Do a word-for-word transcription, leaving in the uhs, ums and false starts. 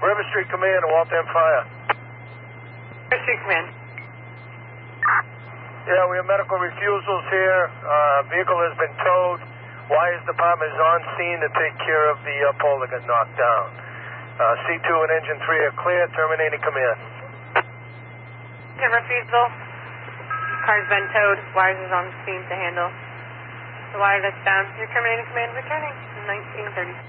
River Street Command, Waltham Fire. River Street Command. Yeah, we have medical refusals here. Uh, vehicle has been towed. Wires department is on scene to take care of the uh, pole that got knocked down. Uh, C two and engine three are clear. Terminating command. Yeah, refusal. Car's been towed. Wires is on scene to handle the wire that's down. Your terminating command returning. nineteen thirty.